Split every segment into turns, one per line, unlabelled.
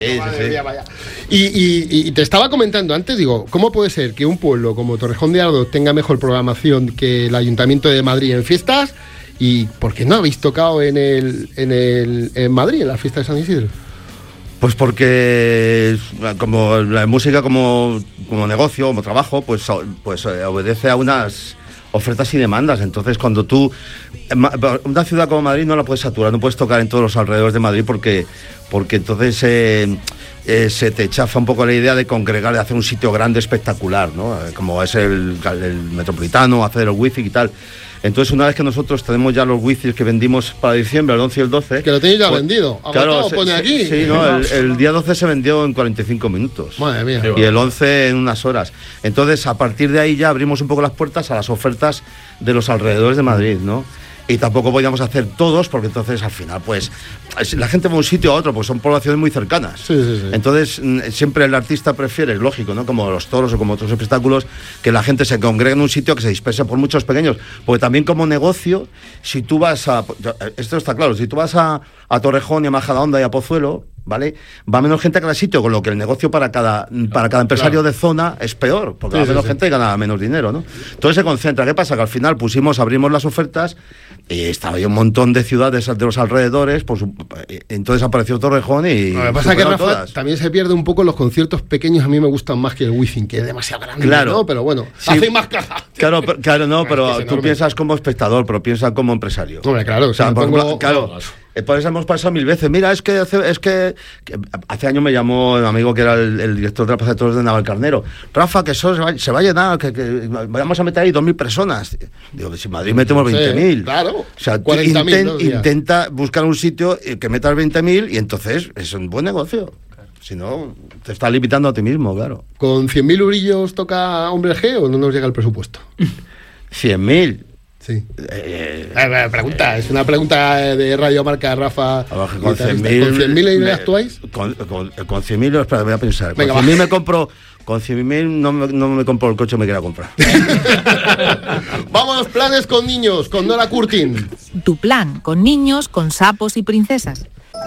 Madre mía, vaya. Y te estaba comentando antes, digo, ¿cómo puede ser que un pueblo como Torrejón de Ardoz tenga mejor programación que el Ayuntamiento de Madrid en fiestas? ¿Y por qué no habéis tocado en Madrid, en la fiesta de San Isidro?
Pues porque como la música como negocio, como trabajo, pues obedece a unas ofertas y demandas. Entonces, cuando tú... Una ciudad como Madrid no la puedes saturar, no puedes tocar en todos los alrededores de Madrid porque entonces se te chafa un poco la idea de congregar, de hacer un sitio grande, espectacular, ¿no? Como es el Metropolitano, hacer el Wifi y tal. Entonces, una vez que nosotros tenemos ya los wifi que vendimos para diciembre, el 11 y el 12...
Que lo tenéis ya vendido. Claro, pone aquí.
Sí, no, el día 12 se vendió en 45 minutos.
Madre mía.
Y el 11 en unas horas. Entonces, a partir de ahí ya abrimos un poco las puertas a las ofertas de los alrededores de Madrid, ¿no? Y tampoco podíamos hacer todos, porque entonces al final, pues, la gente va de un sitio a otro, pues son poblaciones muy cercanas.
Sí.
Entonces, siempre el artista prefiere, es lógico, ¿no? Como los toros o como otros espectáculos, que la gente se congregue en un sitio, que se disperse por muchos pequeños. Porque también como negocio, si tú vas a... Esto está claro, si tú vas a Torrejón y a Majadahonda y a Pozuelo, ¿vale? Va menos gente a cada sitio, con lo que el negocio para cada empresario de zona es peor, porque va menos gente y gana menos dinero, ¿no? Entonces se concentra. ¿Qué pasa? Que al final abrimos las ofertas y estaba ahí un montón de ciudades de los alrededores, pues entonces apareció Torrejón y...
Lo que pasa es que, Rafa, también se pierde un poco los conciertos pequeños. A mí me gustan más que el Wizzing, que es demasiado grande,
claro,
¿no? Pero bueno,
sí,
hace más caja.
Claro, no, pero es tú piensas como espectador, pero piensas como empresario.
Hombre, claro,
o sea, claro. Por eso hemos pasado 1000 veces. Mira, es que hace años me llamó un amigo que era el director de la Plaza de Toros de Navalcarnero. Rafa, que eso se va a llenar, que vamos a meter ahí 2000 personas. Digo, si en Madrid metemos 20.000.
Claro.
O sea,
40.000
intenta buscar un sitio que metas 20.000 y entonces es un buen negocio. Si no, te estás limitando a ti mismo, claro.
¿Con 100.000 eurillos toca Hombre G o no nos llega el presupuesto?
100.000.
Sí. Pregunta, es una pregunta de Radio Marca, Rafa.
Con 100.000
actuáis.
Con 100.000, espera, voy a pensar.
Venga,
con 100.000 me compro. Con 100.000 no me compro el coche que me quiera comprar.
Vamos a los planes con niños, con Nora Curtin.
Tu plan con niños, con sapos y princesas.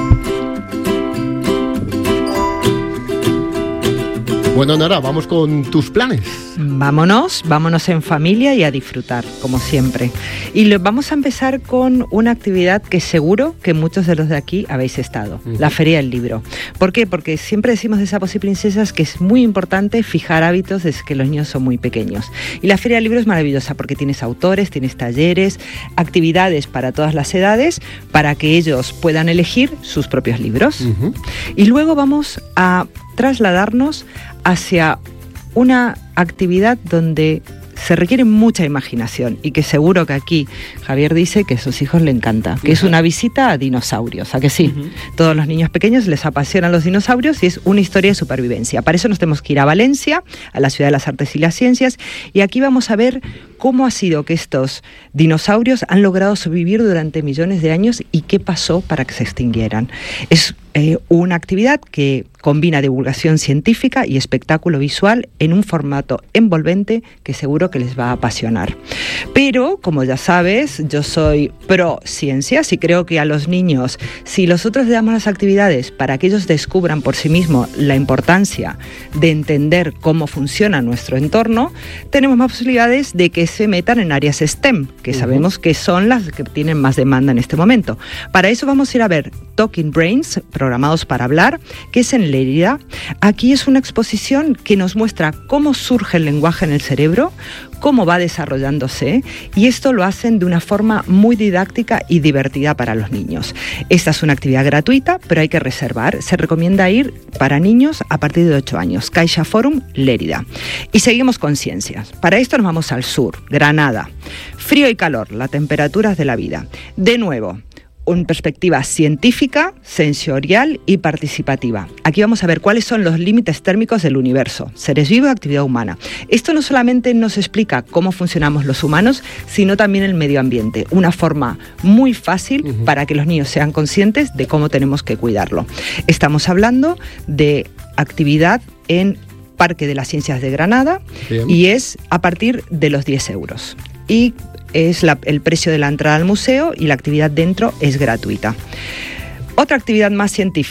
Bueno, Nora, vamos con tus planes.
Vámonos en familia y a disfrutar, como siempre. Y vamos a empezar con una actividad que seguro que muchos de los de aquí habéis estado, la Feria del Libro. ¿Por qué? Porque siempre decimos de Sapos y Princesas que es muy importante fijar hábitos desde que los niños son muy pequeños. Y la Feria del Libro es maravillosa porque tienes autores, tienes talleres, actividades para todas las edades, para que ellos puedan elegir sus propios libros. Y luego vamos a trasladarnos hacia una actividad donde se requiere mucha imaginación y que seguro que aquí Javier dice que a sus hijos le encanta, que es una visita a dinosaurios, ¿a que sí? Todos los niños pequeños les apasionan los dinosaurios y es una historia de supervivencia. Para eso nos tenemos que ir a Valencia, a la Ciudad de las Artes y las Ciencias, y aquí vamos a ver cómo ha sido que estos dinosaurios han logrado sobrevivir durante millones de años y qué pasó para que se extinguieran. Es una actividad que combina divulgación científica y espectáculo visual en un formato envolvente que seguro que les va a apasionar. Pero, como ya sabes, yo soy pro ciencias y creo que a los niños, si nosotros le damos las actividades para que ellos descubran por sí mismos la importancia de entender cómo funciona nuestro entorno, tenemos más posibilidades de que se metan en áreas STEM, que sabemos que son las que tienen más demanda en este momento. Para eso vamos a ir a ver Talking Brains, programados para hablar, que es en Lérida. Aquí es una exposición que nos muestra cómo surge el lenguaje en el cerebro, cómo va desarrollándose, y esto lo hacen de una forma muy didáctica y divertida para los niños. Esta es una actividad gratuita, pero hay que reservar. Se recomienda ir para niños a partir de 8 años. Caixa Forum, Lérida. Y seguimos con ciencias. Para esto nos vamos al sur, Granada. Frío y calor, las temperaturas de la vida. De nuevo, una perspectiva científica, sensorial y participativa. Aquí vamos a ver cuáles son los límites térmicos del universo, seres vivos y actividad humana. Esto no solamente nos explica cómo funcionamos los humanos, sino también el medio ambiente. Una forma muy fácil para que los niños sean conscientes de cómo tenemos que cuidarlo. Estamos hablando de actividad en Parque de las Ciencias de Granada. Bien. Y es a partir de los 10 euros. Y es el precio de la entrada al museo y la actividad dentro es gratuita. Otra actividad más científica,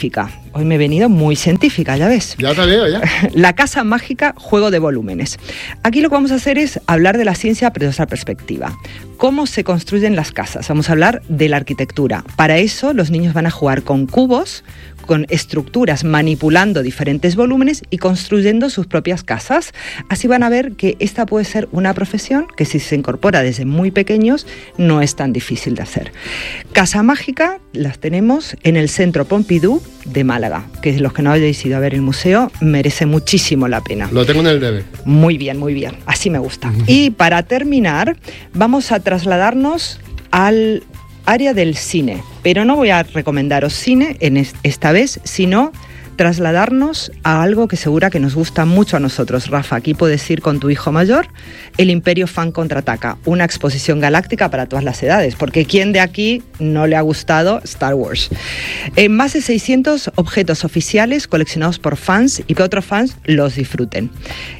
hoy me he venido muy científica, ya ves.
Ya te veo, ya.
La casa mágica, juego de volúmenes. Aquí lo que vamos a hacer es hablar de la ciencia, pero desde otra perspectiva. ¿Cómo se construyen las casas? Vamos a hablar de la arquitectura. Para eso, los niños van a jugar con cubos, con estructuras, manipulando diferentes volúmenes y construyendo sus propias casas. Así van a ver que esta puede ser una profesión que, si se incorpora desde muy pequeños, no es tan difícil de hacer. Casa mágica las tenemos en el Centro Pompidou de Málaga, que los que no hayáis ido a ver el museo, merece muchísimo la pena.
Lo tengo en el debe.
Muy bien, así me gusta. Y para terminar, vamos a trasladarnos al área del cine, pero no voy a recomendaros cine esta vez, sino trasladarnos a algo que segura que nos gusta mucho a nosotros. Rafa, aquí puedes ir con tu hijo mayor, El Imperio Fan Contraataca, una exposición galáctica para todas las edades, porque ¿quién de aquí no le ha gustado Star Wars? Más de 600 objetos oficiales coleccionados por fans y que otros fans los disfruten.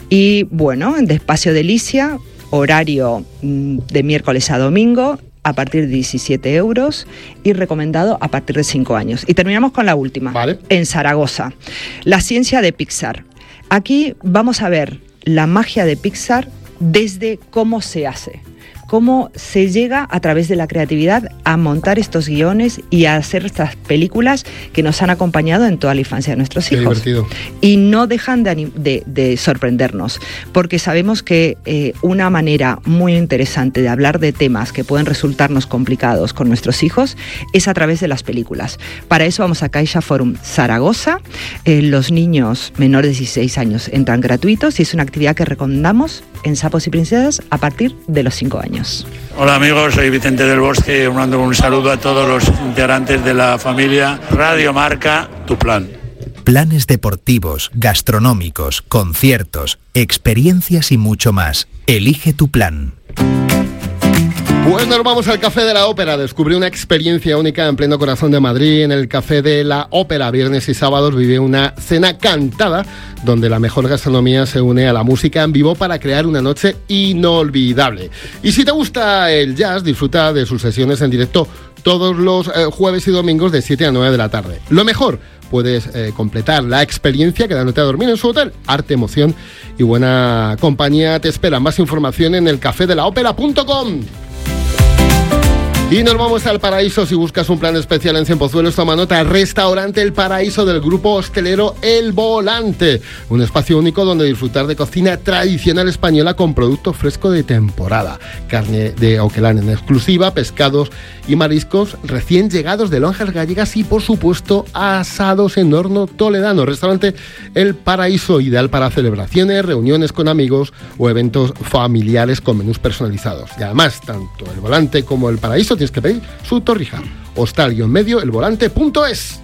Y bueno, de Espacio Delicia, horario de miércoles a domingo, a partir de 17 euros y recomendado a partir de 5 años. Y terminamos con la última,
vale.
En Zaragoza, la ciencia de Pixar. Aquí vamos a ver la magia de Pixar desde cómo se hace, cómo se llega a través de la creatividad a montar estos guiones y a hacer estas películas que nos han acompañado en toda la infancia de nuestros hijos.
Qué divertido.
Y no dejan de sorprendernos, porque sabemos que una manera muy interesante de hablar de temas que pueden resultarnos complicados con nuestros hijos es a través de las películas. Para eso vamos a Caixa Forum Zaragoza. Los niños menores de 16 años entran gratuitos y es una actividad que recomendamos en Sapos y Princesas a partir de los 5 años.
Hola amigos, soy Vicente del Bosque, mando un saludo a todos los integrantes de la familia Radio Marca, Tu Plan.
Planes deportivos, gastronómicos, conciertos, experiencias y mucho más. Elige tu plan.
Pues nos vamos al Café de la Ópera. Descubrí una experiencia única en pleno corazón de Madrid. En el Café de la Ópera, viernes y sábados, vive una cena cantada donde la mejor gastronomía se une a la música en vivo para crear una noche inolvidable. Y si te gusta el jazz, disfruta de sus sesiones en directo todos los jueves y domingos de 7 a 9 de la tarde. Lo mejor, puedes completar la experiencia quedándote a dormir en su hotel. Arte, emoción y buena compañía te espera. Más información en elcafedelaopera.com. Y nos vamos al Paraíso. Si buscas un plan especial en Cienpozuelos, toma nota. Restaurante El Paraíso del grupo hostelero El Volante. Un espacio único donde disfrutar de cocina tradicional española con producto fresco de temporada. Carne de Auquelán en exclusiva, pescados y mariscos recién llegados de lonjas gallegas y, por supuesto, asados en horno toledano. Restaurante El Paraíso, ideal para celebraciones, reuniones con amigos o eventos familiares con menús personalizados. Y además, tanto El Volante como El Paraíso tienes que pedir su torrija. Hostal-medio elvolante.es.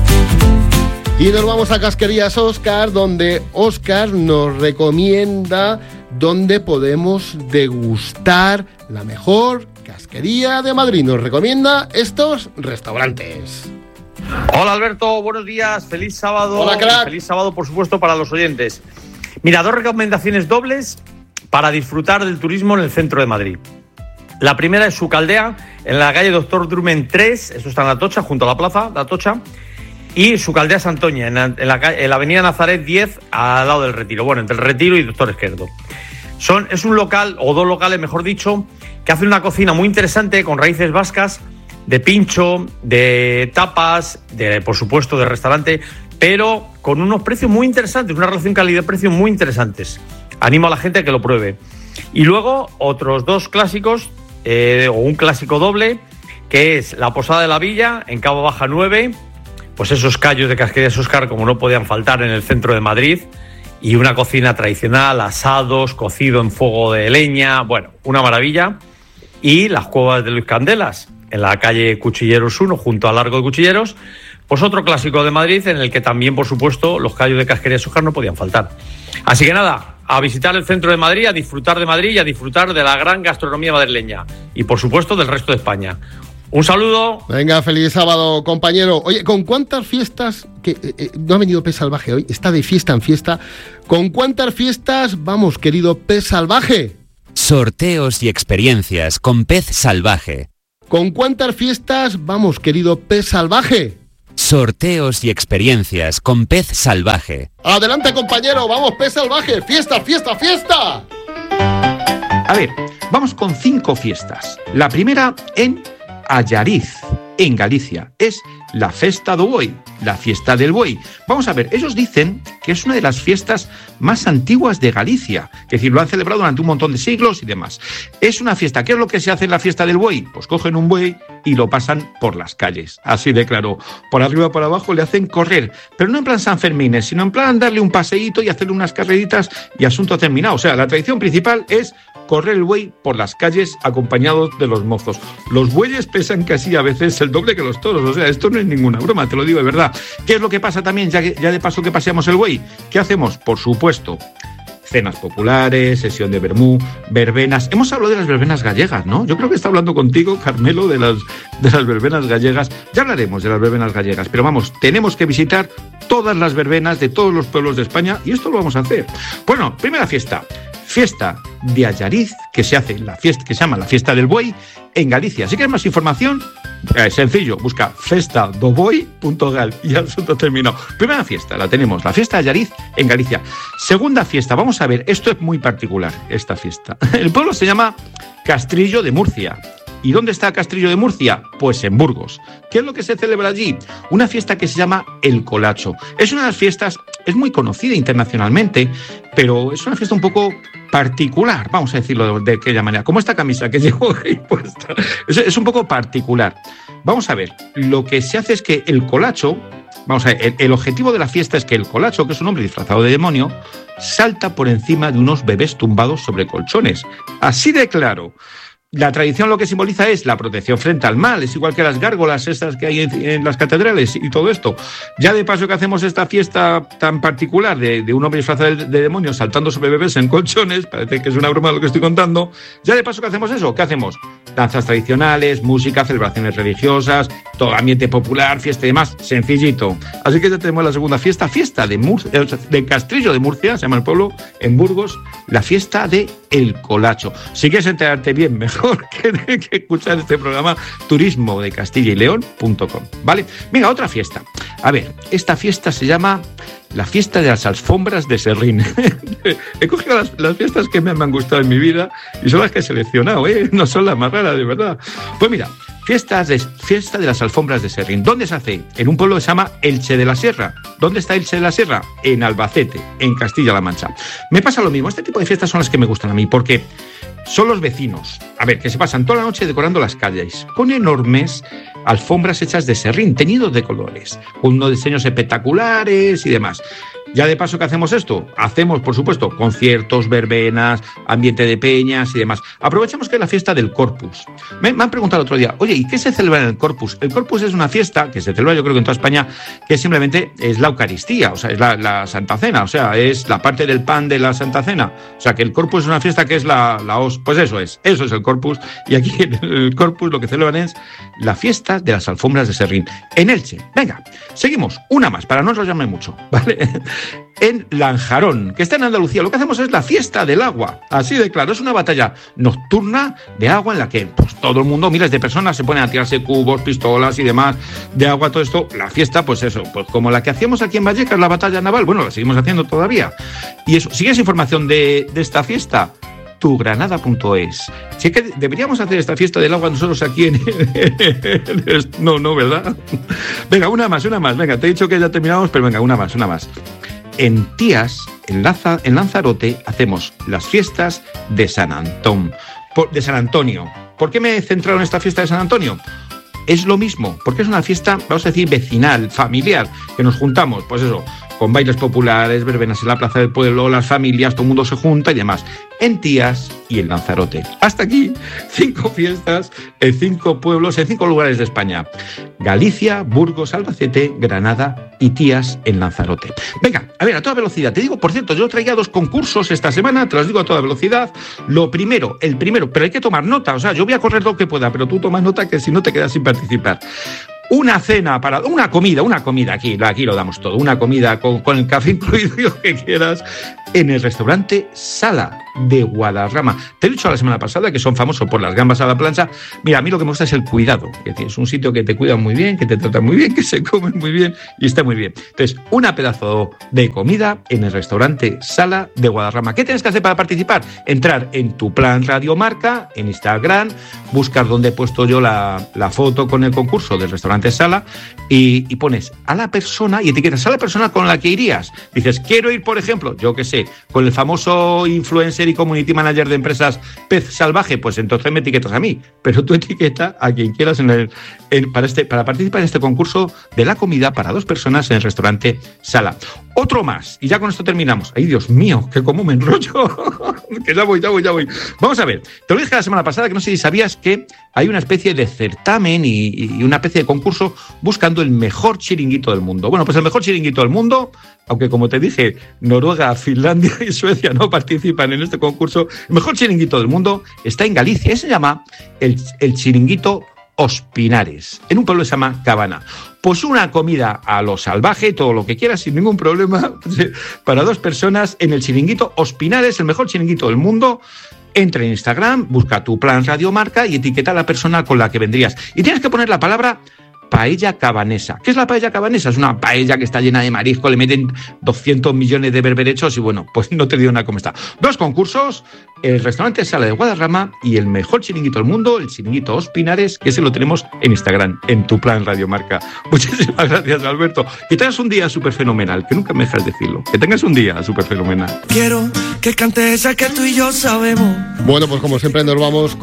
Y nos vamos a Casquerías Óscar, donde Óscar nos recomienda dónde podemos degustar la mejor casquería de Madrid. Nos recomienda estos restaurantes.
Hola Alberto, buenos días, feliz sábado.
Hola, crack.
Feliz sábado, por supuesto, para los oyentes. Mira, 2 recomendaciones dobles para disfrutar del turismo en el centro de Madrid. La primera es Su Caldea, en la calle Doctor Drummond 3, esto está en Atocha, junto a la plaza de Atocha, y Su Caldea Santoña, en la avenida Nazaret 10, al lado del Retiro, bueno, entre el Retiro y Doctor Esquerdo. Es un local, o 2 locales, mejor dicho, que hacen una cocina muy interesante con raíces vascas, de pincho, de tapas, por supuesto, de restaurante, pero con unos precios muy interesantes, una relación calidad-precio muy interesantes. Animo a la gente a que lo pruebe. Y luego, otros 2 clásicos, o un clásico doble, que es la Posada de la Villa, en Cabo Baja 9, pues esos callos de Casquerías Óscar como no podían faltar en el centro de Madrid, y una cocina tradicional, asados, cocido en fuego de leña, bueno, una maravilla. Y las Cuevas de Luis Candelas, en la calle Cuchilleros 1, junto al Largo de Cuchilleros, pues otro clásico de Madrid, en el que también, por supuesto, los callos de Casquerías Óscar no podían faltar. Así que nada, a visitar el centro de Madrid, a disfrutar de Madrid y a disfrutar de la gran gastronomía madrileña. Y, por supuesto, del resto de España. Un saludo.
Venga, feliz sábado, compañero. Oye, ¿con cuántas fiestas? No ha venido Pez Salvaje hoy, está de fiesta en fiesta. ¿Con cuántas fiestas vamos, querido Pez Salvaje?
Sorteos y experiencias con Pez Salvaje.
¿Con cuántas fiestas vamos, querido Pez Salvaje?
Sorteos y experiencias con Pez Salvaje.
Adelante, compañero, vamos, Pez Salvaje. ¡Fiesta, fiesta, fiesta!
A ver, vamos con 5 fiestas. La primera en Allariz, en Galicia. Es la Festa do Boi, la fiesta del buey. Vamos a ver, ellos dicen que es una de las fiestas más antiguas de Galicia, es decir, lo han celebrado durante un montón de siglos y demás. Es una fiesta. ¿Qué es lo que se hace en la fiesta del buey? Pues cogen un buey y lo pasan por las calles, así de claro, por arriba, por abajo, le hacen correr, pero no en plan Sanfermines, sino en plan darle un paseíto y hacerle unas carreritas y asunto terminado. O sea, la tradición principal es correr el buey por las calles acompañados de los mozos. Los bueyes pesan casi a veces el doble que los toros, o sea, esto no es ninguna broma, te lo digo de verdad. ¿Qué es lo que pasa también, ya de paso que paseamos el buey? ¿Qué hacemos? Por supuesto, cenas populares, sesión de vermú, verbenas. Hemos hablado de las verbenas gallegas, ¿no? Yo creo que está hablando contigo, Carmelo, de las verbenas gallegas. Ya hablaremos de las verbenas gallegas, pero vamos, tenemos que visitar todas las verbenas de todos los pueblos de España y esto lo vamos a hacer. Bueno, primera fiesta de Allariz, que se hace la fiesta, que se llama la Fiesta del Buey, en Galicia. Si quieres más información, sencillo, busca festadoboi.gal y asunto terminado. Primera fiesta, la tenemos, la Fiesta de Allariz en Galicia. Segunda fiesta, vamos a ver, esto es muy particular, esta fiesta. El pueblo se llama Castrillo de Murcia. ¿Y dónde está Castrillo de Murcia? Pues en Burgos. ¿Qué es lo que se celebra allí? Una fiesta que se llama el Colacho. Es una de las fiestas, es muy conocida internacionalmente, pero es una fiesta un poco particular, vamos a decirlo de aquella manera, como esta camisa que llevo ahí puesta. Es un poco particular. Vamos a ver, lo que se hace es que el Colacho, vamos a ver, el objetivo de la fiesta es que el Colacho, que es un hombre disfrazado de demonio, salta por encima de unos bebés tumbados sobre colchones. Así de claro. La tradición lo que simboliza es la protección frente al mal, es igual que las gárgolas estas que hay en las catedrales y todo esto. Ya de paso que hacemos esta fiesta tan particular de un hombre disfrazado de demonio saltando sobre bebés en colchones, parece que es una broma lo que estoy contando, ya de paso que hacemos eso, ¿qué hacemos? Danzas tradicionales, música, celebraciones religiosas, todo ambiente popular, fiesta y demás, sencillito. Así que ya tenemos la segunda fiesta de Castrillo de Murcia, se llama el pueblo, en Burgos, la fiesta de El Colacho. Si quieres enterarte bien mejor que escuchar este programa, turismo de Castilla y León.com, ¿vale? Venga, otra fiesta. A ver, esta fiesta se llama la fiesta de las alfombras de Serrín. He cogido las fiestas que me han gustado en mi vida y son las que he seleccionado, ¿eh? No son las más raras, de verdad. Pues mira, fiesta de las alfombras de Serrín. ¿Dónde se hace? En un pueblo que se llama Elche de la Sierra. ¿Dónde está Elche de la Sierra? En Albacete, en Castilla-La Mancha. Me pasa lo mismo. Este tipo de fiestas son las que me gustan a mí porque son los vecinos, a ver, que se pasan toda la noche decorando las calles con enormes alfombras hechas de serrín, teñidos de colores, con unos diseños espectaculares y demás. Ya de paso que hacemos esto, hacemos, por supuesto, conciertos, verbenas, ambiente de peñas y demás. Aprovechamos que es la fiesta del Corpus. Me han preguntado el otro día, oye, ¿y qué se celebra en el Corpus? El Corpus es una fiesta que se celebra, yo creo que en toda España, que simplemente es la Eucaristía, o sea, es la Santa Cena, o sea, es la parte del pan de la Santa Cena. O sea, que el Corpus es una fiesta que es pues eso es el Corpus. Y aquí en el Corpus lo que celebran es la fiesta de las alfombras de Serrín, en Elche. Venga, seguimos, una más, para no enrollarme mucho, ¿vale? En Lanjarón, que está en Andalucía, lo que hacemos es la fiesta del agua, así de claro, es una batalla nocturna de agua en la que pues, todo el mundo, miles de personas se ponen a tirarse cubos, pistolas y demás de agua, todo esto, la fiesta, pues eso, pues como la que hacíamos aquí en Vallecas, la batalla naval, bueno, la seguimos haciendo todavía, y eso, ¿sigues información de esta fiesta? Tugranada.es. Sí que deberíamos hacer esta fiesta del agua nosotros aquí en... No, ¿verdad? Venga, una más, venga, te he dicho que ya terminamos, pero venga, una más. En Tías, en Lanzarote, hacemos las fiestas de San Antonio. ¿Por qué me he centrado en esta fiesta de San Antonio? Es lo mismo, porque es una fiesta, vamos a decir, vecinal, familiar, que nos juntamos, pues eso, con bailes populares, verbenas en la plaza del pueblo, las familias, todo el mundo se junta y demás, en Tías y en Lanzarote. Hasta aquí, 5 fiestas en 5 pueblos, en 5 lugares de España. Galicia, Burgos, Albacete, Granada y Tías en Lanzarote. Venga, a ver, a toda velocidad. Te digo, por cierto, yo traía 2 concursos esta semana, te los digo a toda velocidad. El primero, pero hay que tomar nota, o sea, yo voy a correr lo que pueda, pero tú tomas nota que si no te quedas sin participar. una cena, una comida, aquí lo damos todo, una comida con el café incluido, lo que quieras, en el restaurante Sala de Guadarrama. Te he dicho la semana pasada que son famosos por las gambas a la plancha. Mira, a mí lo que me gusta es el cuidado, es un sitio que te cuidan muy bien, que te tratan muy bien, que se comen muy bien y está muy bien. Entonces, una pedazo de comida en el restaurante Sala de Guadarrama. ¿Qué tienes que hacer para participar? Entrar en Tu Plan Radio Marca, en Instagram, buscar donde he puesto yo la foto con el concurso del restaurante Sala y pones a la persona y etiquetas a la persona con la que irías. Dices, quiero ir, por ejemplo, yo qué sé, con el famoso influencer y community manager de empresas Pez Salvaje, pues entonces me etiquetas a mí, pero tú etiqueta a quien quieras para participar en este concurso de la comida para 2 personas en el restaurante Sala. Otro más, y ya con esto terminamos. ¡Ay, Dios mío, que cómo me enrollo! Que ya voy. Vamos a ver, te lo dije la semana pasada, que no sé si sabías que hay una especie de certamen y una especie de concurso buscando el mejor chiringuito del mundo. Bueno, pues el mejor chiringuito del mundo, aunque como te dije, Noruega, Finlandia y Suecia no participan en este concurso, el mejor chiringuito del mundo está en Galicia y se llama el chiringuito Ospinares, en un pueblo que se llama Cabana. Pues una comida a lo salvaje, todo lo que quieras, sin ningún problema, para 2 personas en el chiringuito Ospinares, el mejor chiringuito del mundo. Entra en Instagram, busca Tu Plan Radio Marca y etiqueta a la persona con la que vendrías. Y tienes que poner la palabra paella cabanesa. ¿Qué es la paella cabanesa? Es una paella que está llena de marisco, le meten 200 millones de berberechos y bueno, pues no te digo nada cómo está. 2 concursos, el restaurante Sala de Guadarrama y el mejor chiringuito del mundo, el chiringuito Ospinares, que ese lo tenemos en Instagram, en Tu Plan Radio Marca. Muchísimas gracias, Alberto. Que tengas un día súper fenomenal, que nunca me dejas decirlo. Que tengas un día súper fenomenal.
Quiero que cante esa que tú y yo sabemos.
Bueno, pues como siempre nos vamos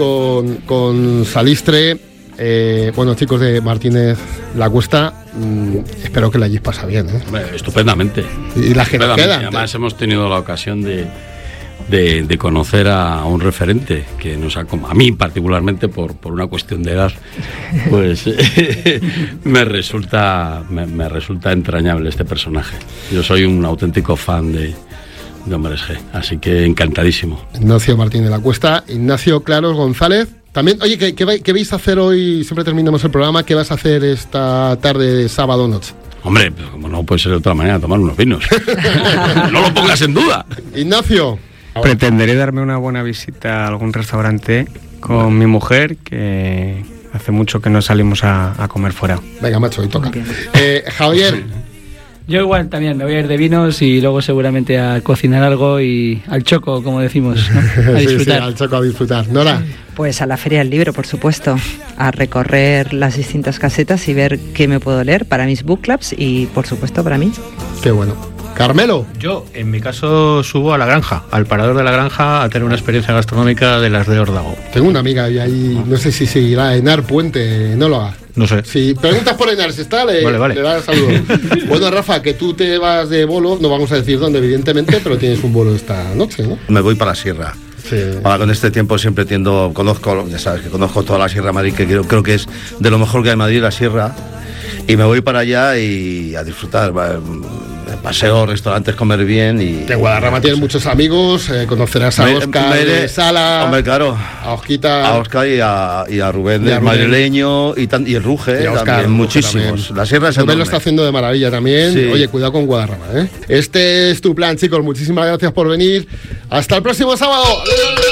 con Salistre. Bueno, chicos de Martínez La Cuesta, espero que la hayáis pasado bien, ¿eh?
Estupendamente.
Y las que nos quedan.
Además hemos tenido la ocasión de conocer a un referente que nos ha, a mí particularmente por una cuestión de edad, pues me resulta entrañable este personaje. Yo soy un auténtico fan de Hombres G, así que encantadísimo.
Ignacio Martínez La Cuesta, Ignacio Claros González. También, oye, ¿qué vais a hacer hoy? Siempre terminamos el programa. ¿Qué vas a hacer esta tarde de sábado noche?
Hombre, pues como no puede ser de otra manera, tomar unos vinos. No lo pongas en duda.
Ignacio.
Pretenderé darme una buena visita a algún restaurante con mi mujer, que hace mucho que no salimos a comer fuera.
Venga, macho, hoy toca. Javier.
Yo igual también me voy a ir de vinos y luego seguramente a cocinar algo y al choco, como decimos, ¿no? A disfrutar.
Sí, al choco a disfrutar. Nora.
Pues a la Feria del Libro, por supuesto, a recorrer las distintas casetas y ver qué me puedo leer para mis book clubs y, por supuesto, para mí.
Qué bueno. Carmelo.
Yo, en mi caso, subo a la granja, al parador de la granja, a tener una experiencia gastronómica de las de Órdago.
Tengo una amiga ahí, no sé si seguirá, Enar Puente, no lo haga.
No sé.
Si preguntas por Enar, si está, le das saludos. Bueno, Rafa, que tú te vas de bolo, no vamos a decir dónde, evidentemente, pero tienes un bolo esta noche, ¿no?
Me voy para la sierra. Sí. Ahora con este tiempo siempre conozco, ya sabes, que conozco toda la Sierra de Madrid, que creo que es de lo mejor que hay en Madrid, la sierra, y me voy para allá y a disfrutar. Paseo, restaurantes, comer bien y...
De Guadarrama tienes muchos amigos, conocerás a Óscar de Sala,
hombre, claro,
a Osquita,
a Óscar y a Rubén del madrileño y el Ruge, también, muchísimos. También. La sierra es enorme.
Rubén lo está haciendo de maravilla también. Sí. Oye, cuidado con Guadarrama, ¿eh? Este es Tu Plan, chicos, muchísimas gracias por venir. Hasta el próximo sábado.